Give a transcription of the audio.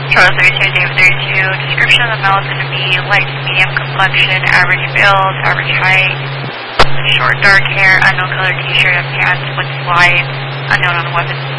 Charles 32, David 32. Description of the male is going to be light to medium complexion, average build, average height, short dark hair, unknown color t-shirt and pants with slides, unknown on weapons.